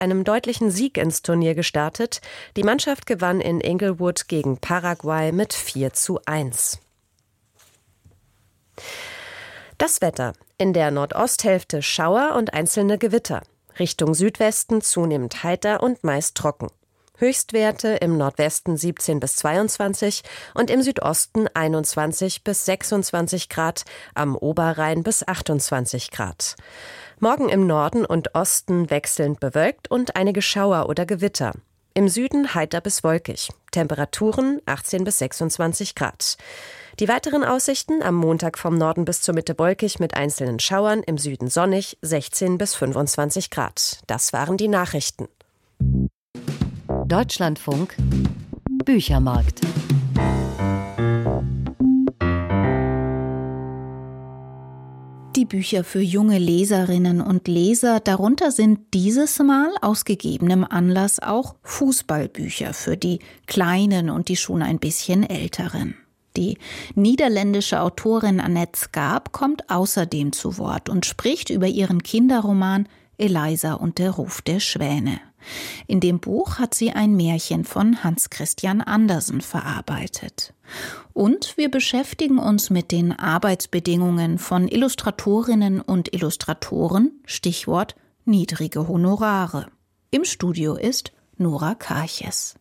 einem deutlichen Sieg ins Turnier gestartet. Die Mannschaft gewann in Inglewood gegen Paraguay mit 4:1. Das Wetter. In der Nordosthälfte Schauer und einzelne Gewitter. Richtung Südwesten zunehmend heiter und meist trocken. Höchstwerte im Nordwesten 17 bis 22 und im Südosten 21 bis 26 Grad, am Oberrhein bis 28 Grad. Morgen im Norden und Osten wechselnd bewölkt und einige Schauer oder Gewitter. Im Süden heiter bis wolkig. Temperaturen 18 bis 26 Grad. Die weiteren Aussichten: am Montag vom Norden bis zur Mitte wolkig mit einzelnen Schauern, im Süden sonnig, 16 bis 25 Grad. Das waren die Nachrichten. Deutschlandfunk Büchermarkt. Die Bücher für junge Leserinnen und Leser, darunter sind dieses Mal aus gegebenem Anlass auch Fußballbücher für die Kleinen und die schon ein bisschen Älteren. Die niederländische Autorin Annette Schaap kommt außerdem zu Wort und spricht über ihren Kinderroman Eliza und der Ruf der Schwäne. In dem Buch hat sie ein Märchen von Hans Christian Andersen verarbeitet. Und wir beschäftigen uns mit den Arbeitsbedingungen von Illustratorinnen und Illustratoren, Stichwort niedrige Honorare. Im Studio ist Nora Karches.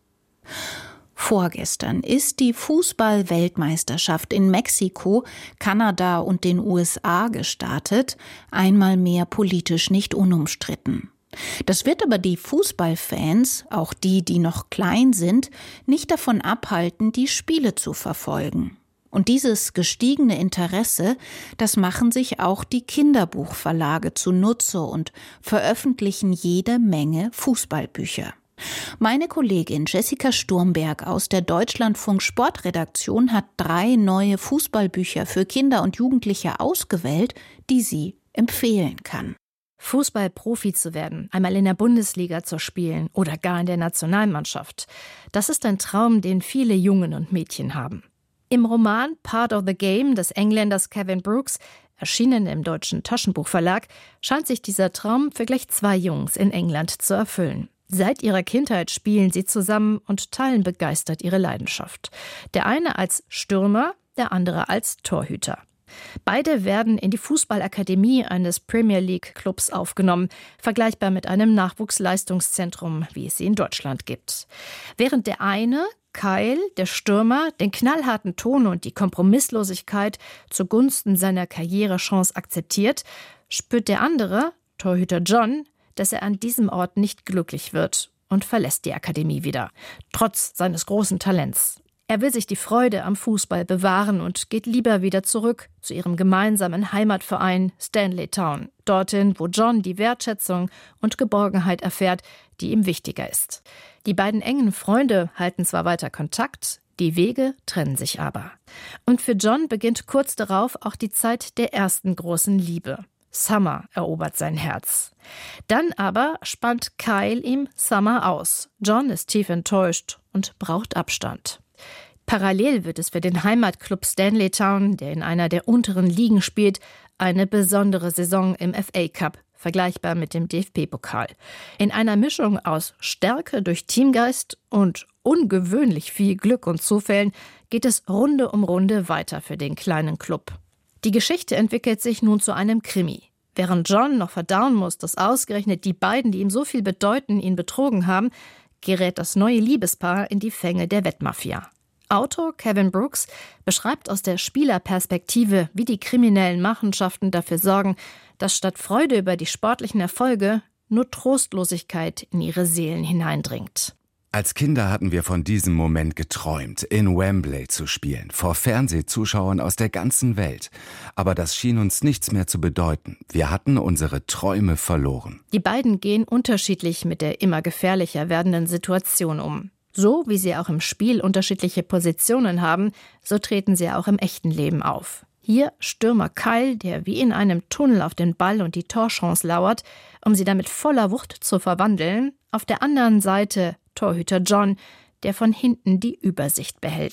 Vorgestern ist die Fußball-Weltmeisterschaft in Mexiko, Kanada und den USA gestartet, einmal mehr politisch nicht unumstritten. Das wird aber die Fußballfans, auch die, die noch klein sind, nicht davon abhalten, die Spiele zu verfolgen. Und dieses gestiegene Interesse, das machen sich auch die Kinderbuchverlage zunutze und veröffentlichen jede Menge Fußballbücher. Meine Kollegin Jessica Sturmberg aus der Deutschlandfunk Sportredaktion hat 3 neue Fußballbücher für Kinder und Jugendliche ausgewählt, die sie empfehlen kann. Fußballprofi zu werden, einmal in der Bundesliga zu spielen oder gar in der Nationalmannschaft. Das ist ein Traum, den viele Jungen und Mädchen haben. Im Roman Part of the Game des Engländers Kevin Brooks, erschienen im Deutschen Taschenbuchverlag, scheint sich dieser Traum für gleich 2 Jungs in England zu erfüllen. Seit ihrer Kindheit spielen sie zusammen und teilen begeistert ihre Leidenschaft. Der eine als Stürmer, der andere als Torhüter. Beide werden in die Fußballakademie eines Premier League Clubs aufgenommen, vergleichbar mit einem Nachwuchsleistungszentrum, wie es sie in Deutschland gibt. Während der eine, Kyle, der Stürmer, den knallharten Ton und die Kompromisslosigkeit zugunsten seiner Karrierechance akzeptiert, spürt der andere, Torhüter John, dass er an diesem Ort nicht glücklich wird und verlässt die Akademie wieder, trotz seines großen Talents. Er will sich die Freude am Fußball bewahren und geht lieber wieder zurück zu ihrem gemeinsamen Heimatverein Stanley Town, dorthin, wo John die Wertschätzung und Geborgenheit erfährt, die ihm wichtiger ist. Die beiden engen Freunde halten zwar weiter Kontakt, die Wege trennen sich aber. Und für John beginnt kurz darauf auch die Zeit der ersten großen Liebe. Summer erobert sein Herz. Dann aber spannt Kyle ihm Summer aus. John ist tief enttäuscht und braucht Abstand. Parallel wird es für den Heimatclub Stanley Town, der in einer der unteren Ligen spielt, eine besondere Saison im FA Cup, vergleichbar mit dem DFB-Pokal. In einer Mischung aus Stärke durch Teamgeist und ungewöhnlich viel Glück und Zufällen geht es Runde um Runde weiter für den kleinen Club. Die Geschichte entwickelt sich nun zu einem Krimi. Während John noch verdauen muss, dass ausgerechnet die beiden, die ihm so viel bedeuten, ihn betrogen haben, gerät das neue Liebespaar in die Fänge der Wettmafia. Autor Kevin Brooks beschreibt aus der Spielerperspektive, wie die kriminellen Machenschaften dafür sorgen, dass statt Freude über die sportlichen Erfolge nur Trostlosigkeit in ihre Seelen hineindringt. Als Kinder hatten wir von diesem Moment geträumt, in Wembley zu spielen, vor Fernsehzuschauern aus der ganzen Welt. Aber das schien uns nichts mehr zu bedeuten. Wir hatten unsere Träume verloren. Die beiden gehen unterschiedlich mit der immer gefährlicher werdenden Situation um. So wie sie auch im Spiel unterschiedliche Positionen haben, so treten sie auch im echten Leben auf. Hier Stürmer Kyle, der wie in einem Tunnel auf den Ball und die Torchance lauert, um sie damit voller Wucht zu verwandeln. Auf der anderen Seite Torhüter John, der von hinten die Übersicht behält.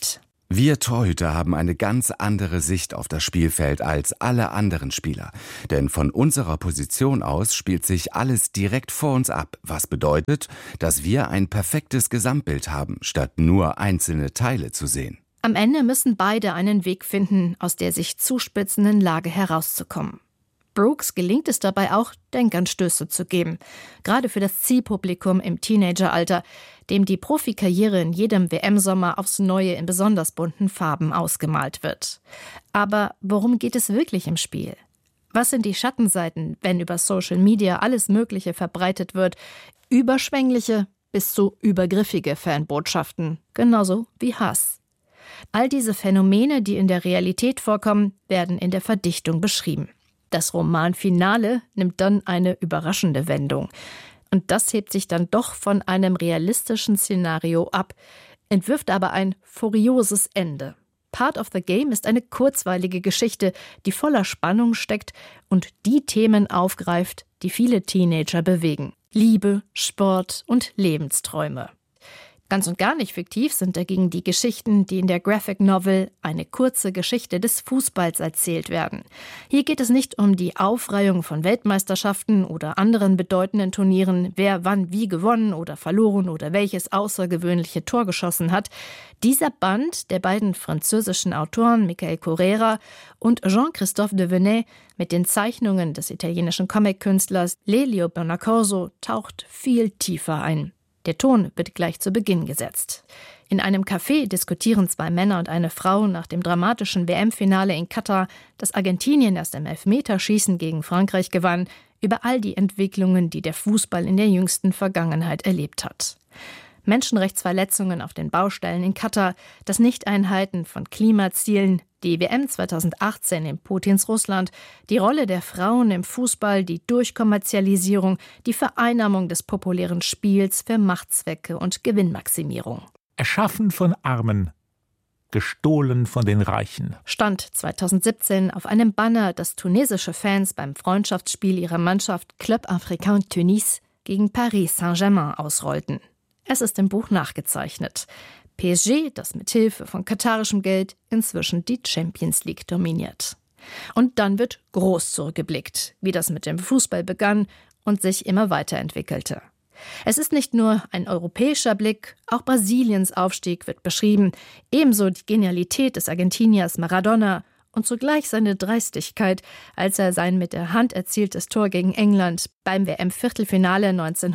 Wir Torhüter haben eine ganz andere Sicht auf das Spielfeld als alle anderen Spieler. Denn von unserer Position aus spielt sich alles direkt vor uns ab, was bedeutet, dass wir ein perfektes Gesamtbild haben, statt nur einzelne Teile zu sehen. Am Ende müssen beide einen Weg finden, aus der sich zuspitzenden Lage herauszukommen. Brooks gelingt es dabei auch, Denkanstöße zu geben. Gerade für das Zielpublikum im Teenageralter, dem die Profikarriere in jedem WM-Sommer aufs Neue in besonders bunten Farben ausgemalt wird. Aber worum geht es wirklich im Spiel? Was sind die Schattenseiten, wenn über Social Media alles Mögliche verbreitet wird? Überschwängliche bis zu übergriffige Fanbotschaften, genauso wie Hass. All diese Phänomene, die in der Realität vorkommen, werden in der Verdichtung beschrieben. Das Romanfinale nimmt dann eine überraschende Wendung. Und das hebt sich dann doch von einem realistischen Szenario ab, entwirft aber ein furioses Ende. Part of the Game ist eine kurzweilige Geschichte, die voller Spannung steckt und die Themen aufgreift, die viele Teenager bewegen. Liebe, Sport und Lebensträume. Ganz und gar nicht fiktiv sind dagegen die Geschichten, die in der Graphic Novel Eine kurze Geschichte des Fußballs erzählt werden. Hier geht es nicht um die Aufreihung von Weltmeisterschaften oder anderen bedeutenden Turnieren, wer wann wie gewonnen oder verloren oder welches außergewöhnliche Tor geschossen hat. Dieser Band der beiden französischen Autoren Michael Correia und Jean-Christophe Devenay mit den Zeichnungen des italienischen Comic-Künstlers Lelio Bonacorso taucht viel tiefer ein. Der Ton wird gleich zu Beginn gesetzt. In einem Café diskutieren zwei Männer und eine Frau nach dem dramatischen WM-Finale in Katar, das Argentinien erst im Elfmeterschießen gegen Frankreich gewann, über all die Entwicklungen, die der Fußball in der jüngsten Vergangenheit erlebt hat. Menschenrechtsverletzungen auf den Baustellen in Katar, das Nichteinhalten von Klimazielen, die WM 2018 in Putins Russland, die Rolle der Frauen im Fußball, die Durchkommerzialisierung, die Vereinnahmung des populären Spiels für Machtzwecke und Gewinnmaximierung. Erschaffen von Armen, gestohlen von den Reichen. Stand 2017 auf einem Banner, das tunesische Fans beim Freundschaftsspiel ihrer Mannschaft Club Africain Tunis gegen Paris Saint-Germain ausrollten. Es ist im Buch nachgezeichnet. PSG, das mit Hilfe von katarischem Geld inzwischen die Champions League dominiert. Und dann wird groß zurückgeblickt, wie das mit dem Fußball begann und sich immer weiterentwickelte. Es ist nicht nur ein europäischer Blick, auch Brasiliens Aufstieg wird beschrieben, ebenso die Genialität des Argentiniers Maradona und zugleich seine Dreistigkeit, als er sein mit der Hand erzieltes Tor gegen England beim WM-Viertelfinale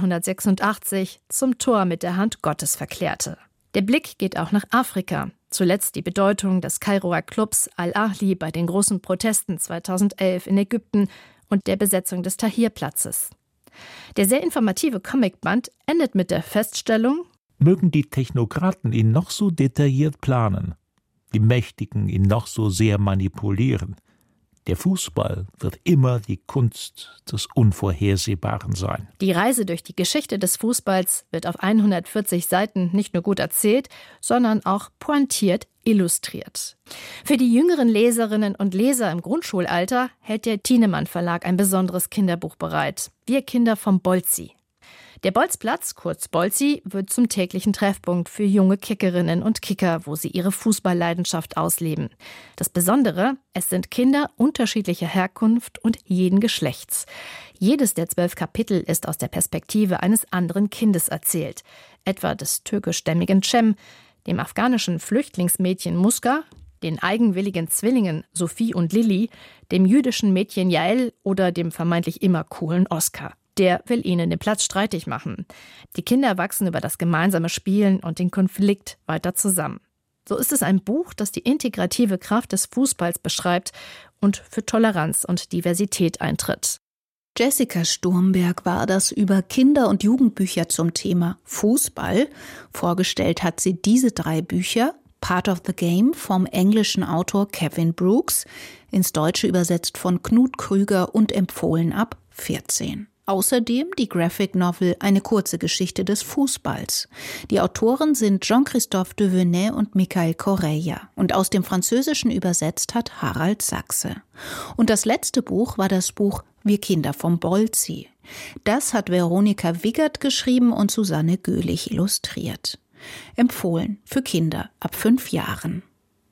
1986 zum Tor mit der Hand Gottes verklärte. Der Blick geht auch nach Afrika. Zuletzt die Bedeutung des Kairoer Clubs Al-Ahli bei den großen Protesten 2011 in Ägypten und der Besetzung des Tahrir-Platzes. Der sehr informative Comicband endet mit der Feststellung: Mögen die Technokraten ihn noch so detailliert planen, die Mächtigen ihn noch so sehr manipulieren, der Fußball wird immer die Kunst des Unvorhersehbaren sein. Die Reise durch die Geschichte des Fußballs wird auf 140 Seiten nicht nur gut erzählt, sondern auch pointiert illustriert. Für die jüngeren Leserinnen und Leser im Grundschulalter hält der Thienemann Verlag ein besonderes Kinderbuch bereit. Wir Kinder vom Bolzi. Der Bolzplatz, kurz Bolzi, wird zum täglichen Treffpunkt für junge Kickerinnen und Kicker, wo sie ihre Fußballleidenschaft ausleben. Das Besondere, es sind Kinder unterschiedlicher Herkunft und jeden Geschlechts. Jedes der 12 Kapitel ist aus der Perspektive eines anderen Kindes erzählt. Etwa des türkischstämmigen Cem, dem afghanischen Flüchtlingsmädchen Muska, den eigenwilligen Zwillingen Sophie und Lilly, dem jüdischen Mädchen Jael oder dem vermeintlich immer coolen Oskar. Der will ihnen den Platz streitig machen. Die Kinder wachsen über das gemeinsame Spielen und den Konflikt weiter zusammen. So ist es ein Buch, das die integrative Kraft des Fußballs beschreibt und für Toleranz und Diversität eintritt. Jessica Sturmberg war das über Kinder- und Jugendbücher zum Thema Fußball. Vorgestellt hat sie diese 3 Bücher: Part of the Game vom englischen Autor Kevin Brooks, ins Deutsche übersetzt von Knut Krüger und empfohlen ab 14. Außerdem die Graphic Novel Eine kurze Geschichte des Fußballs. Die Autoren sind Jean-Christophe Devenay und Michael Correia. Und aus dem Französischen übersetzt hat Harald Sachse. Und das letzte Buch war das Buch Wir Kinder vom Bolzi. Das hat Veronika Wiggert geschrieben und Susanne Göhlich illustriert. Empfohlen für Kinder ab 5 Jahren.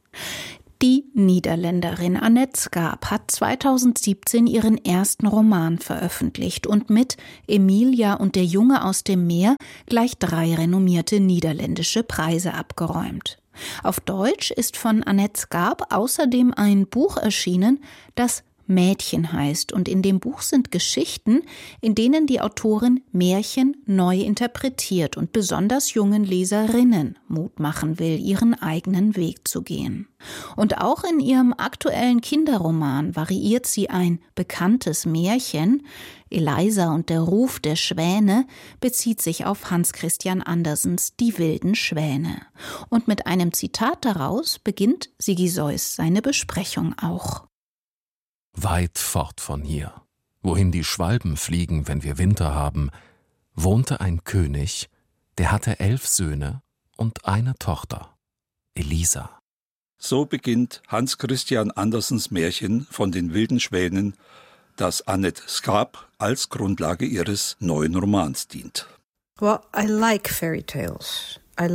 Die Niederländerin Annette Schaap hat 2017 ihren ersten Roman veröffentlicht und mit Emilia und der Junge aus dem Meer gleich 3 renommierte niederländische Preise abgeräumt. Auf Deutsch ist von Annette Schaap außerdem ein Buch erschienen, das Mädchen heißt, und in dem Buch sind Geschichten, in denen die Autorin Märchen neu interpretiert und besonders jungen Leserinnen Mut machen will, ihren eigenen Weg zu gehen. Und auch in ihrem aktuellen Kinderroman variiert sie ein bekanntes Märchen, Eliza und der Ruf der Schwäne, bezieht sich auf Hans Christian Andersens Die wilden Schwäne. Und mit einem Zitat daraus beginnt Sigi Seuss seine Besprechung auch. Weit fort von hier, wohin die Schwalben fliegen, wenn wir Winter haben, wohnte ein König, der hatte 11 Söhne und eine Tochter, Eliza. So beginnt Hans Christian Andersens Märchen von den wilden Schwänen, das Annette Schaap als Grundlage ihres neuen Romans dient. Well, I like fairy tales.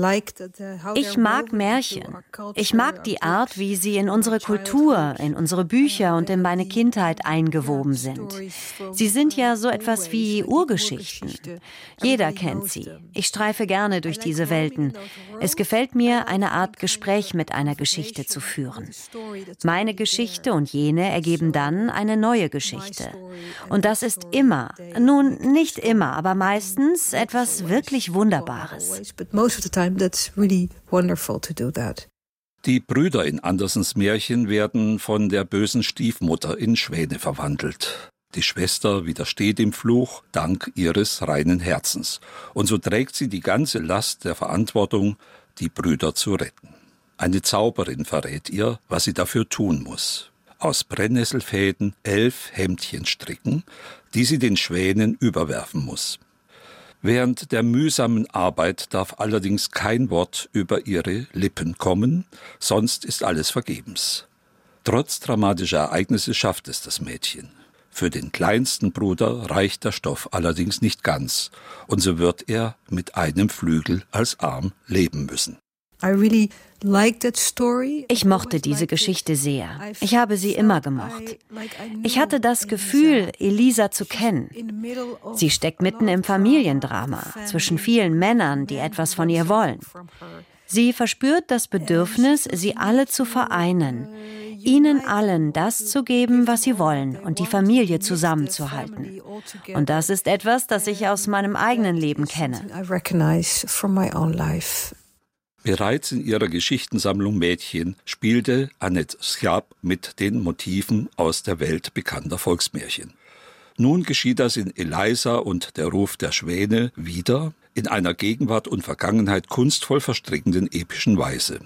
Ich mag Märchen. Ich mag die Art, wie sie in unsere Kultur, in unsere Bücher und in meine Kindheit eingewoben sind. Sie sind ja so etwas wie Urgeschichten. Jeder kennt sie. Ich streife gerne durch diese Welten. Es gefällt mir, eine Art Gespräch mit einer Geschichte zu führen. Meine Geschichte und jene ergeben dann eine neue Geschichte. Und das ist immer, nun nicht immer, aber meistens etwas wirklich Wunderbares. That's really wonderful to do that. Die Brüder in Andersens Märchen werden von der bösen Stiefmutter in Schwäne verwandelt. Die Schwester widersteht dem Fluch dank ihres reinen Herzens. Und so trägt sie die ganze Last der Verantwortung, die Brüder zu retten. Eine Zauberin verrät ihr, was sie dafür tun muss. Aus Brennnesselfäden 11 Hemdchen stricken, die sie den Schwänen überwerfen muss. Während der mühsamen Arbeit darf allerdings kein Wort über ihre Lippen kommen, sonst ist alles vergebens. Trotz dramatischer Ereignisse schafft es das Mädchen. Für den kleinsten Bruder reicht der Stoff allerdings nicht ganz, und so wird er mit einem Flügel als Arm leben müssen. Ich mochte diese Geschichte sehr. Ich habe sie immer gemocht. Ich hatte das Gefühl, Eliza zu kennen. Sie steckt mitten im Familiendrama, zwischen vielen Männern, die etwas von ihr wollen. Sie verspürt das Bedürfnis, sie alle zu vereinen, ihnen allen das zu geben, was sie wollen und die Familie zusammenzuhalten. Und das ist etwas, das ich aus meinem eigenen Leben kenne. Bereits in ihrer Geschichtensammlung Mädchen spielte Annette Schaap mit den Motiven aus der Welt bekannter Volksmärchen. Nun geschieht das in Eliza und der Ruf der Schwäne wieder, in einer Gegenwart und Vergangenheit kunstvoll verstrickenden epischen Weise.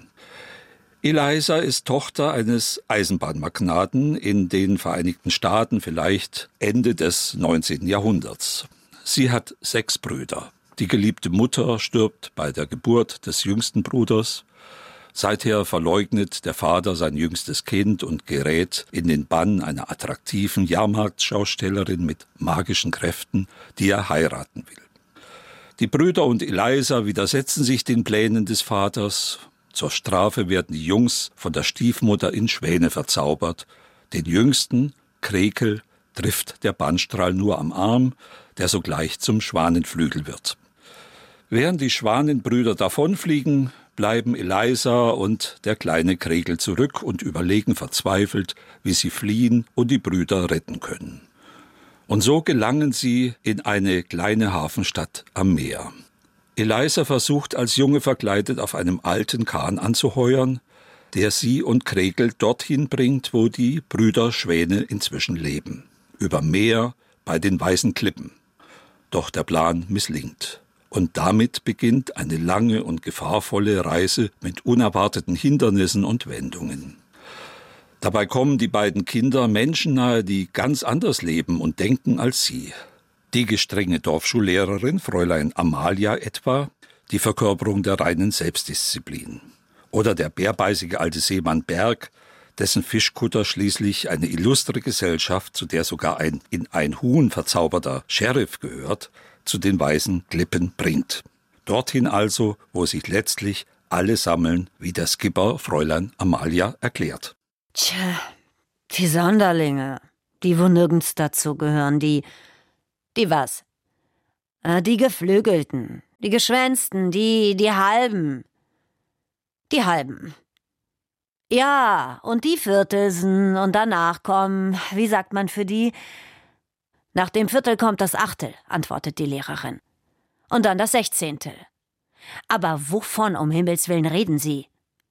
Eliza ist Tochter eines Eisenbahnmagnaten in den Vereinigten Staaten, vielleicht Ende des 19. Jahrhunderts. Sie hat 6 Brüder. Die geliebte Mutter stirbt bei der Geburt des jüngsten Bruders. Seither verleugnet der Vater sein jüngstes Kind und gerät in den Bann einer attraktiven Jahrmarktschaustellerin mit magischen Kräften, die er heiraten will. Die Brüder und Eliza widersetzen sich den Plänen des Vaters. Zur Strafe werden die Jungs von der Stiefmutter in Schwäne verzaubert. Den jüngsten, Krekel, trifft der Bannstrahl nur am Arm, der sogleich zum Schwanenflügel wird. Während die Schwanenbrüder davonfliegen, bleiben Eliza und der kleine Krekel zurück und überlegen verzweifelt, wie sie fliehen und die Brüder retten können. Und so gelangen sie in eine kleine Hafenstadt am Meer. Eliza versucht als Junge verkleidet auf einem alten Kahn anzuheuern, der sie und Krekel dorthin bringt, wo die Brüder Schwäne inzwischen leben. Über Meer bei den weißen Klippen. Doch der Plan misslingt. Und damit beginnt eine lange und gefahrvolle Reise mit unerwarteten Hindernissen und Wendungen. Dabei kommen die beiden Kinder Menschen nahe, die ganz anders leben und denken als sie. Die gestrenge Dorfschullehrerin, Fräulein Amalia etwa, die Verkörperung der reinen Selbstdisziplin. Oder der bärbeißige alte Seemann Berg, dessen Fischkutter schließlich eine illustre Gesellschaft, zu der sogar ein in ein Huhn verzauberter Sheriff gehört, zu den weißen Klippen bringt. Dorthin also, wo sich letztlich alle sammeln, wie der Skipper Fräulein Amalia erklärt. Tja, die Sonderlinge, die wo nirgends dazu gehören, die was? Die Geflügelten, die Geschwänzten, die Halben. Die Halben. Ja, und die Viertelsen und danach kommen, wie sagt man für die? Nach dem Viertel kommt das Achtel, antwortet die Lehrerin. Und dann das 16. Aber wovon um Himmels Willen reden Sie?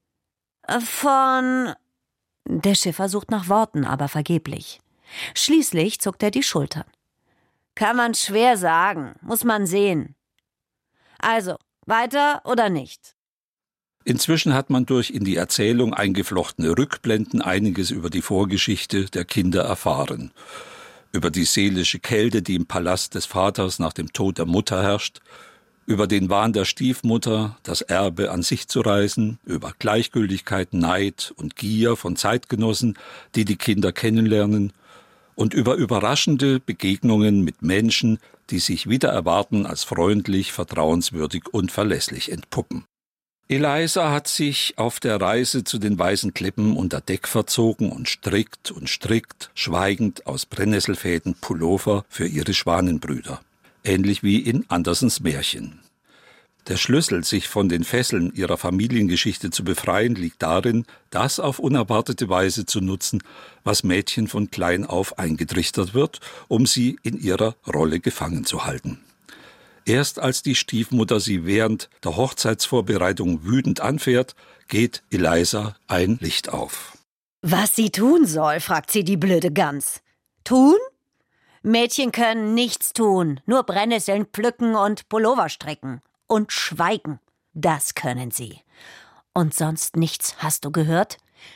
Von... Der Schiffer sucht nach Worten, aber vergeblich. Schließlich zuckt er die Schultern. Kann man schwer sagen, muss man sehen. Also, weiter oder nicht? Inzwischen hat man durch in die Erzählung eingeflochtene Rückblenden einiges über die Vorgeschichte der Kinder erfahren. Über die seelische Kälte, die im Palast des Vaters nach dem Tod der Mutter herrscht, über den Wahn der Stiefmutter, das Erbe an sich zu reißen, über Gleichgültigkeit, Neid und Gier von Zeitgenossen, die die Kinder kennenlernen, und über überraschende Begegnungen mit Menschen, die sich wider Erwarten als freundlich, vertrauenswürdig und verlässlich entpuppen. Eliza hat sich auf der Reise zu den weißen Klippen unter Deck verzogen und strickt, schweigend aus Brennnesselfäden Pullover für ihre Schwanenbrüder. Ähnlich wie in Andersens Märchen. Der Schlüssel, sich von den Fesseln ihrer Familiengeschichte zu befreien, liegt darin, das auf unerwartete Weise zu nutzen, was Mädchen von klein auf eingetrichtert wird, um sie in ihrer Rolle gefangen zu halten. Erst als die Stiefmutter sie während der Hochzeitsvorbereitung wütend anfährt, geht Eliza ein Licht auf. Was sie tun soll, fragt sie die blöde Gans. Tun? Mädchen können nichts tun, nur Brennnesseln pflücken und Pullover stricken. Und schweigen, das können sie. Und sonst nichts, hast du gehört?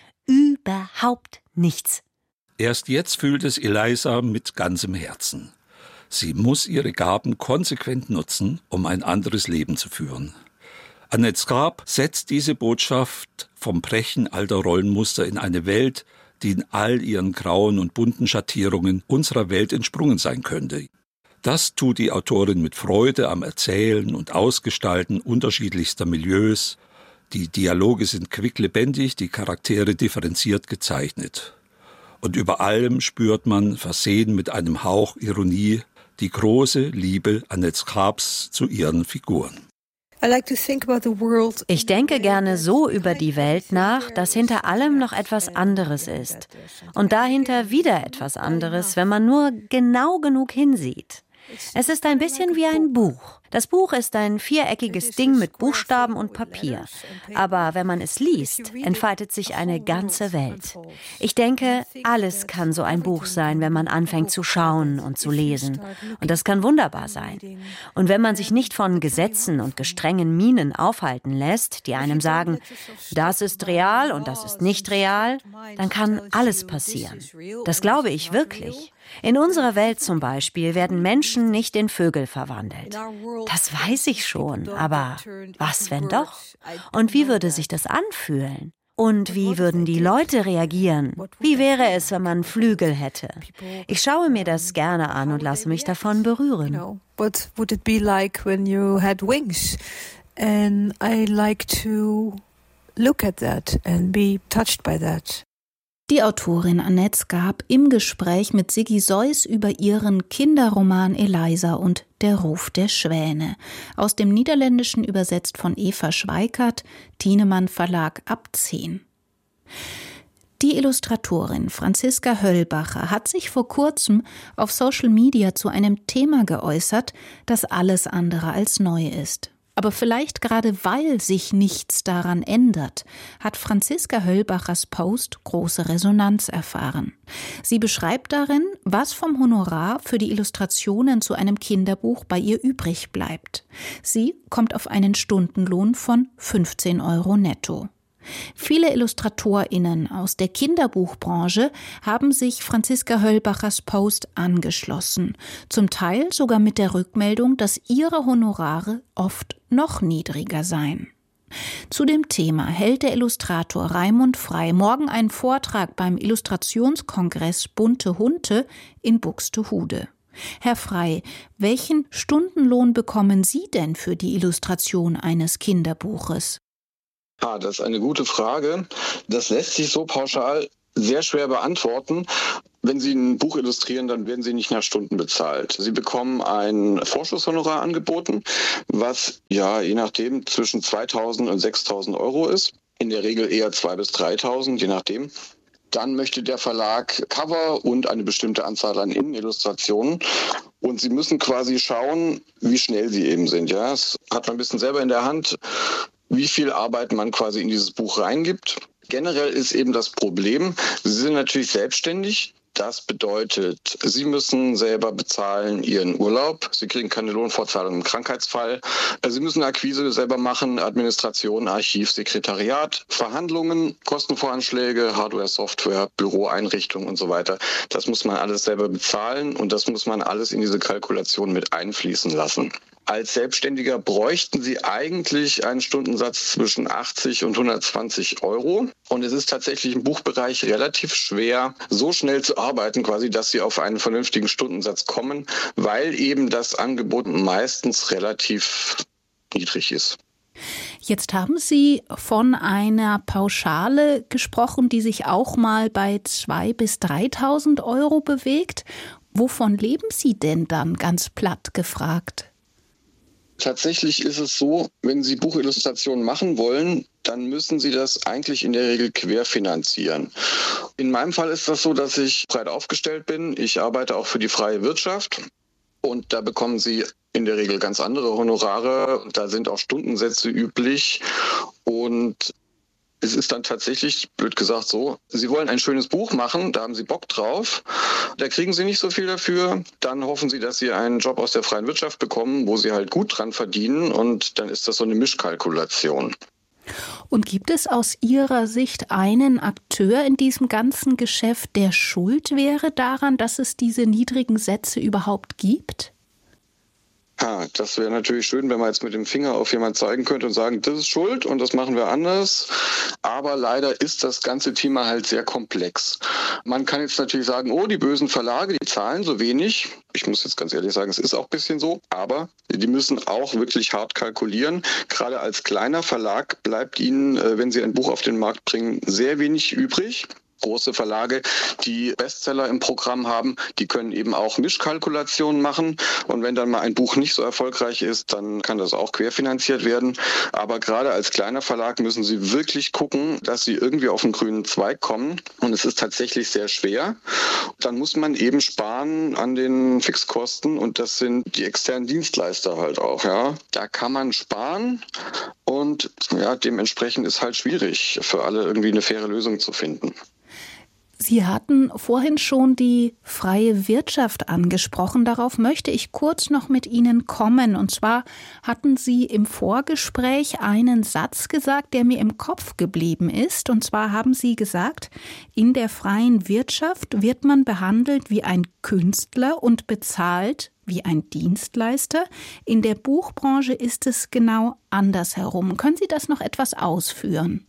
Überhaupt nichts. Erst jetzt fühlt es Eliza mit ganzem Herzen. Sie muss ihre Gaben konsequent nutzen, um ein anderes Leben zu führen. Annette Scarp setzt diese Botschaft vom Brechen alter Rollenmuster in eine Welt, die in all ihren grauen und bunten Schattierungen unserer Welt entsprungen sein könnte. Das tut die Autorin mit Freude am Erzählen und Ausgestalten unterschiedlichster Milieus. Die Dialoge sind quicklebendig, die Charaktere differenziert gezeichnet. Und über allem spürt man, versehen mit einem Hauch Ironie, die große Liebe Annette Scarps zu ihren Figuren. Ich denke gerne so über die Welt nach, dass hinter allem noch etwas anderes ist. Und dahinter wieder etwas anderes, wenn man nur genau genug hinsieht. Es ist ein bisschen wie ein Buch. Das Buch ist ein viereckiges Ding mit Buchstaben und Papier. Aber wenn man es liest, entfaltet sich eine ganze Welt. Ich denke, alles kann so ein Buch sein, wenn man anfängt zu schauen und zu lesen. Und das kann wunderbar sein. Und wenn man sich nicht von Gesetzen und gestrengen Mienen aufhalten lässt, die einem sagen, das ist real und das ist nicht real, dann kann alles passieren. Das glaube ich wirklich. In unserer Welt zum Beispiel werden Menschen nicht in Vögel verwandelt. Das weiß ich schon, aber was, wenn doch? Und wie würde sich das anfühlen? Und wie würden die Leute reagieren? Wie wäre es, wenn man Flügel hätte? Ich schaue mir das gerne an und lasse mich davon berühren. What would it be like when you had wings? And I like to look at that and be touched by that. Die Autorin Annette Scarp im Gespräch mit Siggi Seuss über ihren Kinderroman Eliza und Der Ruf der Schwäne. Aus dem Niederländischen übersetzt von Eva Schweikart, Thienemann Verlag ab 10. Die Illustratorin Franziska Höllbacher hat sich vor kurzem auf Social Media zu einem Thema geäußert, das alles andere als neu ist. Aber vielleicht gerade weil sich nichts daran ändert, hat Franziska Höllbachers Post große Resonanz erfahren. Sie beschreibt darin, was vom Honorar für die Illustrationen zu einem Kinderbuch bei ihr übrig bleibt. Sie kommt auf einen Stundenlohn von 15 € netto. Viele IllustratorInnen aus der Kinderbuchbranche haben sich Franziska Höllbachers Post angeschlossen, zum Teil sogar mit der Rückmeldung, dass ihre Honorare oft noch niedriger seien. Zu dem Thema hält der Illustrator Raimund Frey morgen einen Vortrag beim Illustrationskongress Bunte Hunte in Buxtehude. Herr Frey, welchen Stundenlohn bekommen Sie denn für die Illustration eines Kinderbuches? Das ist eine gute Frage. Das lässt sich so pauschal sehr schwer beantworten. Wenn Sie ein Buch illustrieren, dann werden Sie nicht nach Stunden bezahlt. Sie bekommen ein Vorschusshonorar angeboten, was je nachdem zwischen 2.000 und 6.000 Euro ist. In der Regel eher 2.000 bis 3.000, je nachdem. Dann möchte der Verlag Cover und eine bestimmte Anzahl an Innenillustrationen. Und Sie müssen quasi schauen, wie schnell Sie eben sind. Ja, das hat man ein bisschen selber in der Hand, wie viel Arbeit man quasi in dieses Buch reingibt. Generell ist eben das Problem, Sie sind natürlich selbstständig. Das bedeutet, Sie müssen selber bezahlen Ihren Urlaub. Sie kriegen keine Lohnfortzahlung im Krankheitsfall. Sie müssen Akquise selber machen, Administration, Archiv, Sekretariat, Verhandlungen, Kostenvoranschläge, Hardware, Software, Büroeinrichtungen und so weiter. Das muss man alles selber bezahlen und das muss man alles in diese Kalkulation mit einfließen lassen. Als Selbstständiger bräuchten Sie eigentlich einen Stundensatz zwischen 80 und 120 Euro. Und es ist tatsächlich im Buchbereich relativ schwer, so schnell zu arbeiten, quasi, dass Sie auf einen vernünftigen Stundensatz kommen, weil eben das Angebot meistens relativ niedrig ist. Jetzt haben Sie von einer Pauschale gesprochen, die sich auch mal bei 2.000 bis 3.000 Euro bewegt. Wovon leben Sie denn dann, ganz platt gefragt? Tatsächlich ist es so, wenn Sie Buchillustrationen machen wollen, dann müssen Sie das eigentlich in der Regel querfinanzieren. In meinem Fall ist das so, dass ich breit aufgestellt bin. Ich arbeite auch für die freie Wirtschaft und da bekommen Sie in der Regel ganz andere Honorare. Da sind auch Stundensätze üblich und es ist dann tatsächlich, blöd gesagt, so, Sie wollen ein schönes Buch machen, da haben Sie Bock drauf, da kriegen Sie nicht so viel dafür, dann hoffen Sie, dass Sie einen Job aus der freien Wirtschaft bekommen, wo Sie halt gut dran verdienen und dann ist das so eine Mischkalkulation. Und gibt es aus Ihrer Sicht einen Akteur in diesem ganzen Geschäft, der schuld wäre daran, dass es diese niedrigen Sätze überhaupt gibt? Das wäre natürlich schön, wenn man jetzt mit dem Finger auf jemanden zeigen könnte und sagen, das ist schuld und das machen wir anders. Aber leider ist das ganze Thema halt sehr komplex. Man kann jetzt natürlich sagen, die bösen Verlage, die zahlen so wenig. Ich muss jetzt ganz ehrlich sagen, es ist auch ein bisschen so. Aber die müssen auch wirklich hart kalkulieren. Gerade als kleiner Verlag bleibt ihnen, wenn sie ein Buch auf den Markt bringen, sehr wenig übrig. Große Verlage, die Bestseller im Programm haben, die können eben auch Mischkalkulationen machen. Und wenn dann mal ein Buch nicht so erfolgreich ist, dann kann das auch querfinanziert werden. Aber gerade als kleiner Verlag müssen Sie wirklich gucken, dass Sie irgendwie auf den grünen Zweig kommen. Und es ist tatsächlich sehr schwer. Dann muss man eben sparen an den Fixkosten. Und das sind die externen Dienstleister halt auch. Ja, da kann man sparen. Und dementsprechend ist halt schwierig für alle irgendwie eine faire Lösung zu finden. Sie hatten vorhin schon die freie Wirtschaft angesprochen. Darauf möchte ich kurz noch mit Ihnen kommen. Und zwar hatten Sie im Vorgespräch einen Satz gesagt, der mir im Kopf geblieben ist. Und zwar haben Sie gesagt, in der freien Wirtschaft wird man behandelt wie ein Künstler und bezahlt wie ein Dienstleister. In der Buchbranche ist es genau andersherum. Können Sie das noch etwas ausführen?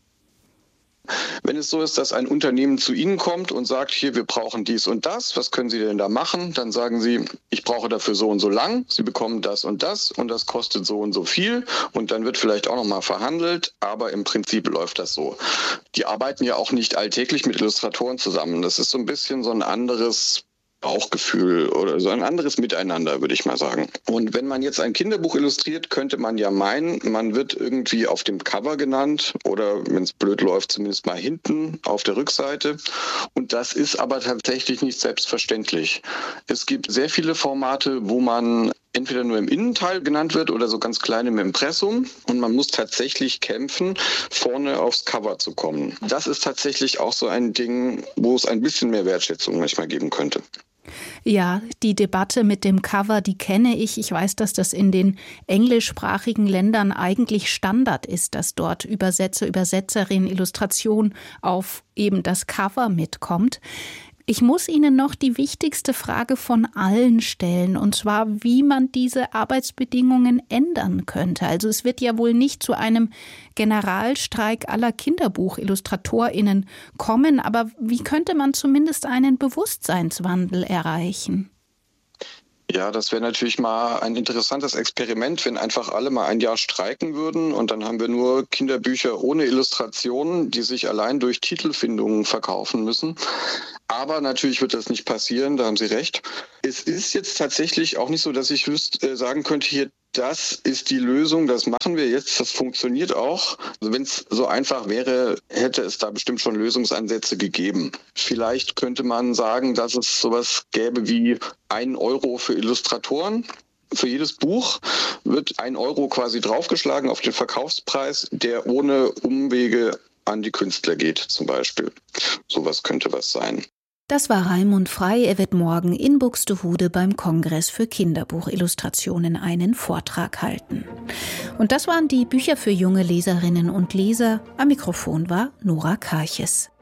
Wenn es so ist, dass ein Unternehmen zu Ihnen kommt und sagt, hier, wir brauchen dies und das, was können Sie denn da machen? Dann sagen Sie, ich brauche dafür so und so lang, Sie bekommen das und das kostet so und so viel und dann wird vielleicht auch nochmal verhandelt, aber im Prinzip läuft das so. Die arbeiten ja auch nicht alltäglich mit Illustratoren zusammen. Das ist so ein bisschen so ein anderes Bauchgefühl oder so ein anderes Miteinander, würde ich mal sagen. Und wenn man jetzt ein Kinderbuch illustriert, könnte man ja meinen, man wird irgendwie auf dem Cover genannt oder, wenn es blöd läuft, zumindest mal hinten auf der Rückseite. Und das ist aber tatsächlich nicht selbstverständlich. Es gibt sehr viele Formate, wo man entweder nur im Innenteil genannt wird oder so ganz klein im Impressum. Und man muss tatsächlich kämpfen, vorne aufs Cover zu kommen. Das ist tatsächlich auch so ein Ding, wo es ein bisschen mehr Wertschätzung manchmal geben könnte. Ja, die Debatte mit dem Cover, die kenne ich. Ich weiß, dass das in den englischsprachigen Ländern eigentlich Standard ist, dass dort Übersetzer, Übersetzerinnen, Illustration auf eben das Cover mitkommt. Ich muss Ihnen noch die wichtigste Frage von allen stellen, und zwar, wie man diese Arbeitsbedingungen ändern könnte. Also es wird ja wohl nicht zu einem Generalstreik aller KinderbuchillustratorInnen kommen, aber wie könnte man zumindest einen Bewusstseinswandel erreichen? Ja, das wäre natürlich mal ein interessantes Experiment, wenn einfach alle mal ein Jahr streiken würden und dann haben wir nur Kinderbücher ohne Illustrationen, die sich allein durch Titelfindungen verkaufen müssen. Aber natürlich wird das nicht passieren, da haben Sie recht. Es ist jetzt tatsächlich auch nicht so, dass ich sagen könnte, hier, das ist die Lösung, das machen wir jetzt, das funktioniert auch. Also wenn es so einfach wäre, hätte es da bestimmt schon Lösungsansätze gegeben. Vielleicht könnte man sagen, dass es sowas gäbe wie 1 Euro für Illustratoren. Für jedes Buch wird 1 Euro quasi draufgeschlagen auf den Verkaufspreis, der ohne Umwege an die Künstler geht zum Beispiel. Sowas könnte was sein. Das war Raimund Frey. Er wird morgen in Buxtehude beim Kongress für Kinderbuchillustrationen einen Vortrag halten. Und das waren die Bücher für junge Leserinnen und Leser. Am Mikrofon war Nora Karches.